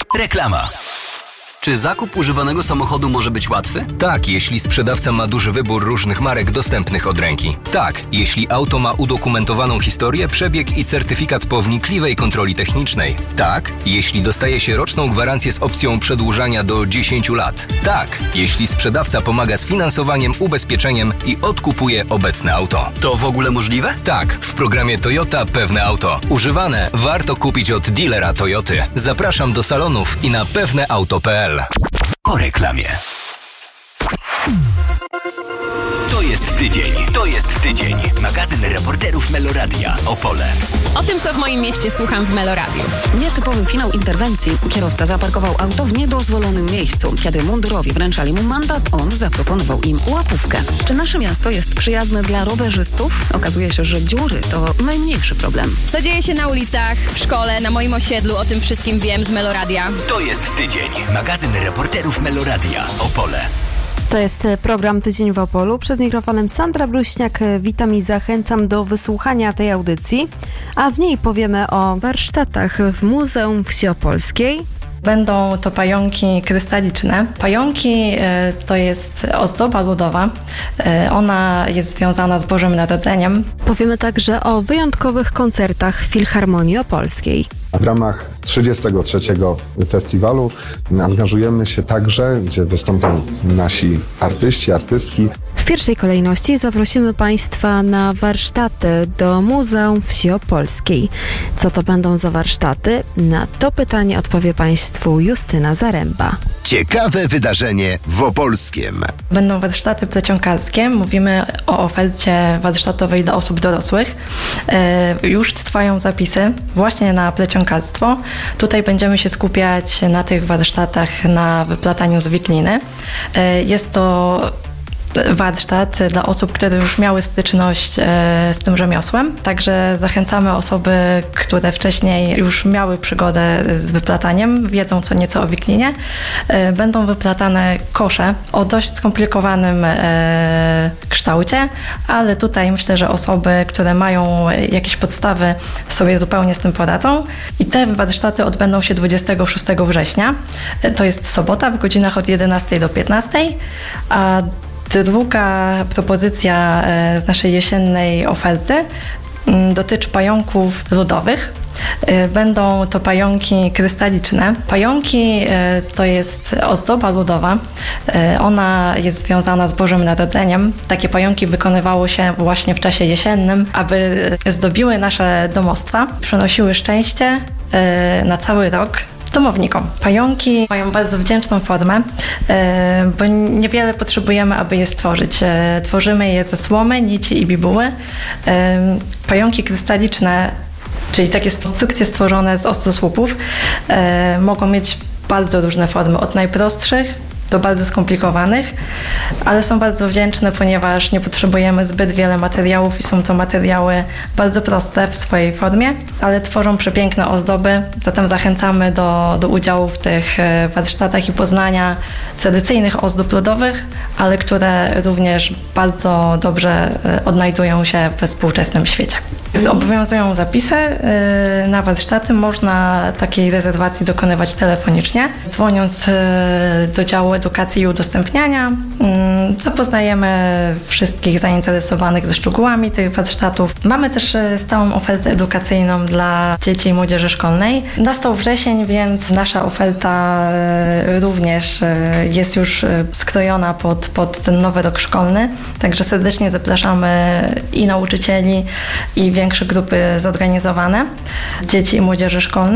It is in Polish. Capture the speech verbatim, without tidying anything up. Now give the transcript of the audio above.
Reklama. Czy zakup używanego samochodu może być łatwy? Tak, jeśli sprzedawca ma duży wybór różnych marek dostępnych od ręki. Tak, jeśli auto ma udokumentowaną historię, przebieg i certyfikat po wnikliwej kontroli technicznej. Tak, jeśli dostaje się roczną gwarancję z opcją przedłużania do dziesięciu lat. Tak, jeśli sprzedawca pomaga z finansowaniem, ubezpieczeniem i odkupuje obecne auto. To w ogóle możliwe? Tak, w programie Toyota Pewne Auto. Używane warto kupić od dealera Toyoty. Zapraszam do salonów i na pewneauto kropka p l. Po reklamie. To jest tydzień. To jest tydzień. Magazyn reporterów Meloradia. Opole. O tym, co w moim mieście słucham w Meloradiu. Nietypowy finał interwencji. Kierowca zaparkował auto w niedozwolonym miejscu. Kiedy mundurowi wręczali mu mandat, on zaproponował im łapówkę. Czy nasze miasto jest przyjazne dla rowerzystów? Okazuje się, że dziury to najmniejszy problem. Co dzieje się na ulicach, w szkole, na moim osiedlu, o tym wszystkim wiem z Meloradia. To jest tydzień. Magazyn reporterów Meloradia. Opole. To jest program Tydzień w Opolu. Przed mikrofonem Sandra Bruśniak. Witam i zachęcam do wysłuchania tej audycji, a w niej powiemy o warsztatach w Muzeum Wsi Opolskiej. Będą to pająki krystaliczne. Pająki e, to jest ozdoba ludowa. E, ona jest związana z Bożym Narodzeniem. Powiemy także o wyjątkowych koncertach Filharmonii Opolskiej. W ramach trzydziestego trzeciego festiwalu angażujemy się także, gdzie wystąpią nasi artyści, artystki. W pierwszej kolejności zaprosimy Państwa na warsztaty do Muzeum Wsi Opolskiej. Co to będą za warsztaty? Na to pytanie odpowie Państwu Justyna Zaręba. Ciekawe wydarzenie w Opolskiem. Będą warsztaty plecionkarskie. Mówimy o ofercie warsztatowej dla osób dorosłych. E, już trwają zapisy właśnie na plecionkarstwo. Tutaj będziemy się skupiać na tych warsztatach na wyplataniu z wikliny. E, jest to warsztat dla osób, które już miały styczność z tym rzemiosłem. Także zachęcamy osoby, które wcześniej już miały przygodę z wyplataniem, wiedzą co nieco o wiklinie. Będą wyplatane kosze o dość skomplikowanym kształcie, ale tutaj myślę, że osoby, które mają jakieś podstawy, sobie zupełnie z tym poradzą. I te warsztaty odbędą się dwudziestego szóstego września. To jest sobota w godzinach od jedenastej do piętnastej, a druga propozycja z naszej jesiennej oferty dotyczy pająków ludowych. Będą to pająki krystaliczne. Pająki to jest ozdoba ludowa. Ona jest związana z Bożym Narodzeniem. Takie pająki wykonywało się właśnie w czasie jesiennym, aby zdobiły nasze domostwa, przynosiły szczęście na cały rok domownikom. Pająki mają bardzo wdzięczną formę, bo niewiele potrzebujemy, aby je stworzyć. Tworzymy je ze słomy, nici i bibuły. Pająki krystaliczne, czyli takie konstrukcje stworzone z ostrosłupów, mogą mieć bardzo różne formy, od najprostszych do bardzo skomplikowanych, ale są bardzo wdzięczne, ponieważ nie potrzebujemy zbyt wiele materiałów i są to materiały bardzo proste w swojej formie, ale tworzą przepiękne ozdoby, zatem zachęcamy do, do udziału w tych warsztatach i poznania tradycyjnych ozdób ludowych, ale które również bardzo dobrze odnajdują się we współczesnym świecie. Obowiązują zapisy na warsztaty. Można takiej rezerwacji dokonywać telefonicznie. Dzwoniąc do działu edukacji i udostępniania, zapoznajemy wszystkich zainteresowanych ze szczegółami tych warsztatów. Mamy też stałą ofertę edukacyjną dla dzieci i młodzieży szkolnej. Nastał wrzesień, więc nasza oferta również jest już skrojona pod, pod ten nowy rok szkolny. Także serdecznie zapraszamy i nauczycieli, i większe grupy zorganizowane dzieci i młodzieży szkolnej.